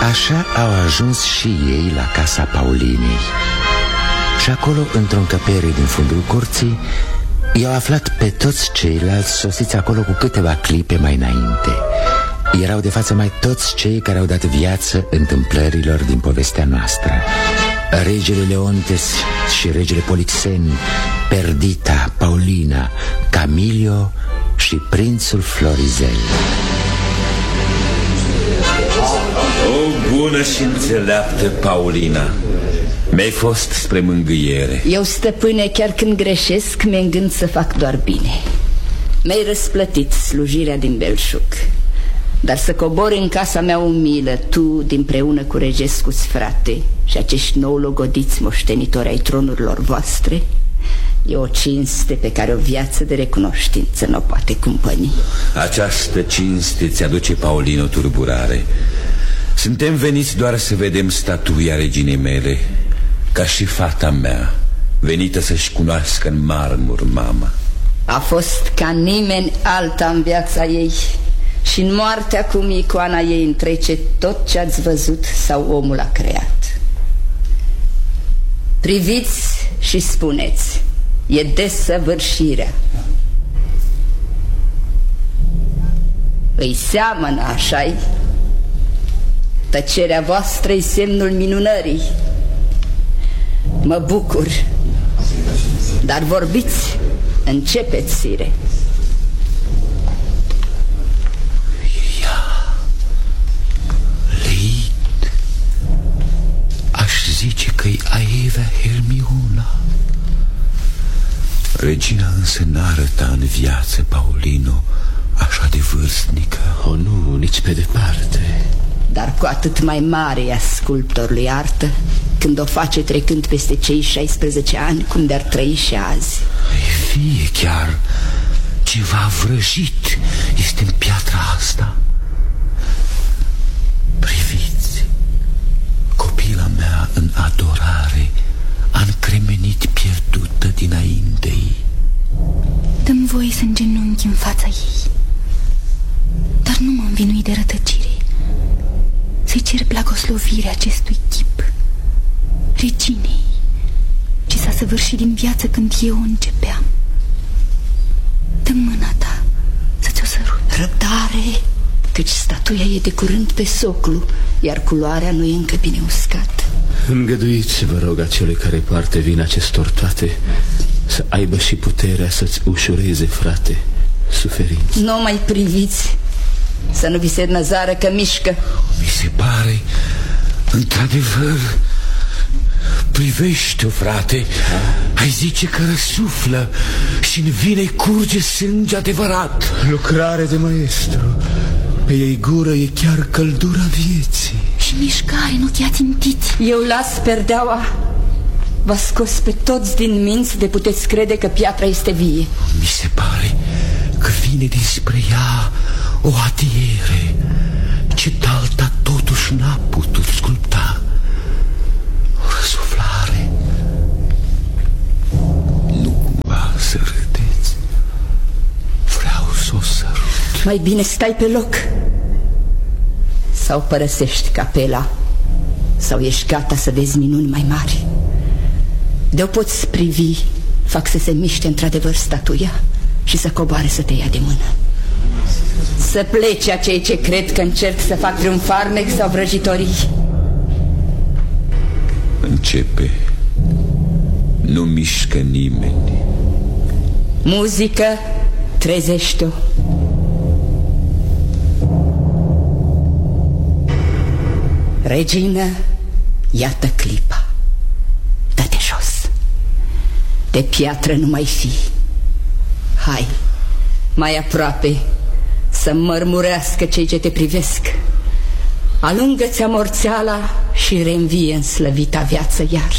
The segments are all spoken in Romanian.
Așa au ajuns și ei la casa Paulinei. Și acolo, într-o încăpere din fundul curții, i-au aflat pe toți ceilalți sosiți acolo cu câteva clipe mai înainte. Erau de față mai toți cei care au dat viață întâmplărilor din povestea noastră: regele Leontes și regele Polixen, Perdita, Paulina, Camilio și prințul Florizel. O bună și înțeleaptă Paulina, mi-ai fost spre mângâiere. Eu, stăpâne, chiar când greșesc, mi-e în gând să fac doar bine. Mi-ai răsplătit slujirea din belșug, dar să cobori în casa mea umilă, tu, dinpreună cu Regescu-ți frate și acești nou logodiți moștenitori ai tronurilor voastre, e o cinste pe care o viață de recunoștință nu o poate cumpăni. Această cinste ți-aduce, Paulino, turburare. Suntem veniți doar să vedem statuia reginei mele, ca și fata mea, venită să-și cunoască în marmur mama. A fost ca nimeni alta în viața ei, și în moartea cum icoana ei întrece tot ce ați văzut sau omul a creat. Priviți și spuneți, e desăvârșirea. Îi seamănă, așa-i? Tăcerea voastră-i semnul minunării. Mă bucur. Dar vorbiți, începeți, sire. Zice că-i Aevea Hermiona. Regina însă n-arăta în viață, Paulino, așa de vârstnică. O, nu, nici pe departe. Dar cu atât mai mare ea sculptorului artă când o face trecând peste cei 16 ani, cum de-ar trăi și azi. Fie chiar ceva vrăjit este în piatra asta. Priviți, copila mea în adorare a încremenit pierdută dinainte-i. Dă-mi voie să îngenunchi în fața ei, dar nu mă învinui de rătăcire. Să-i cer blagoslovirea acestui chip, reginei, ce s-a săvârșit din viață când eu o începeam. Dă-mi mâna ta să-ți o sărut. Răbdare, căci statuia e de curând pe soclu, iar culoarea nu e încă bine uscată. Îngăduiți, vă rog, acelui care poartă vina acestor toate să aibă și puterea să-ți ușureze, frate, suferința. Nu mai priviți, să nu vi se năzară că mișcă. Mi se pare, într-adevăr, privește-o, frate. Ai zice că răsuflă și în vine curge sânge adevărat. Lucrare de maestru. Pe ei gură e chiar căldura vieții. Și mișcare în ochii ațintiți. Eu las perdeaua. V-a scos pe toți din minți de puteți crede că piatra este vie. Mi se pare că vine dinspre ea o adiere ce d'alta totuși n-a putut sculpta. O răsuflare. Nu cumva să râdeți. Vreau să o sărut. Mai bine stai pe loc. Sau părăsești capela, sau ești gata să vezi minuni mai mari. De-o poți privi, fac să se miște într-adevăr statuia și să coboare să te ia de mână. Să plece acei ce cred că încerc să fac vreun farmec sau vrăjitorii. Începe. Nu mișcă nimeni. Muzică, trezește-o. Regină, iată clipa. Dă-te jos. De piatră nu mai fi. Hai, mai aproape, să mărmurească cei ce te privesc. Alungă-ți amorțeala și reînvie în slăvita viață iar.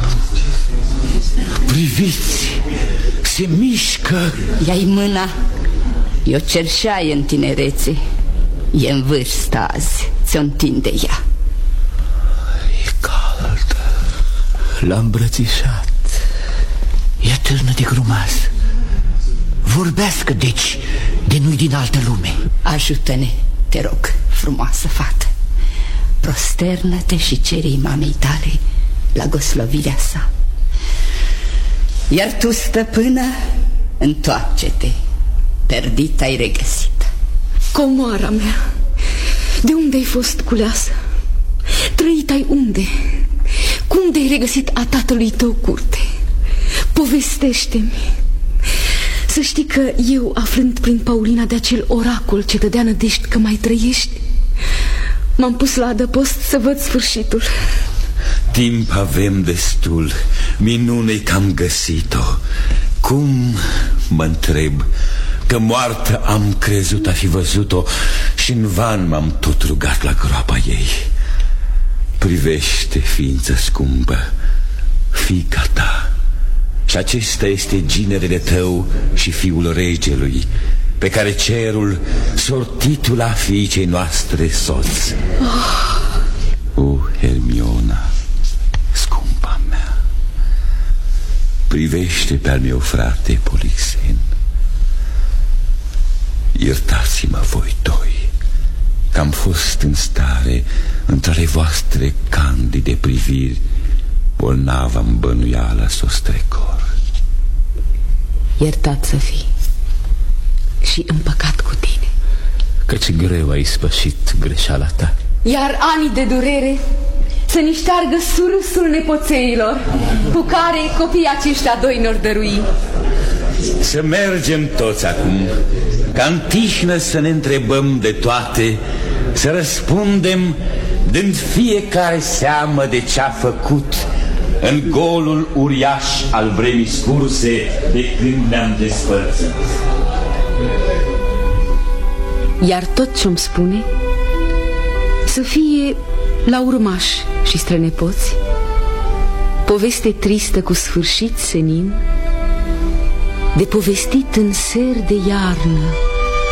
Priviți, se mișcă. Ia-i mâna. E o cerșaie în tinerețe. E în vârstă azi. Ți-o întinde ea. E caldă. L-a îmbrățișat. E târnă de grumaz. Vorbească, deci, de nu-i din altă lume. Ajută-ne, te rog, frumoasă fată. prosternă-te și cere-i mamei tale blagoslovirea sa. Iar tu, stăpână, întoarce-te, perdit ai regăsit. Comoara mea, de unde ai fost culeasă? Trăit ai unde? Cum de-ai regăsit a tatălui tău curte? Povestește-mi. Să știi că eu, aflând prin Paulina de acel oracol ce dădea nădejde că mai trăiești, m-am pus la adăpost să văd sfârșitul. Timp avem destul, minune că am găsit-o. Cum, mă întreb, că moartă am crezut a fi văzut-o și în van m-am tot rugat la groapa ei. Privește, ființă scumpă, fiica ta. Și acesta este ginerele tău și fiul regelui, pe care cerul sortitul a fiicei noastre soț. O, Hermiona, scumpa mea, privește pe al meu frate Polixen. Iertați-mă voi doi, că am fost în stare, între ale voastre candide priviri, bolnava în bănuială s-o strecor. Iertat să fii și împăcat cu tine, căci greu ai spășit greșeala ta. iar anii de durere să ni șteargă surâsul nepoțeilor cu care copiii aceștia doi n-or dărui. Să mergem toți acum, ca în tihnă să ne întrebăm de toate, să răspundem dând fiecare seamă de ce-a făcut în golul uriaș al vremii scurse de când ne-am despărțit. Iar tot ce-mi spune să fie la urmași și strănepoți, poveste tristă cu sfârșit senin, de povestit în ser de iarnă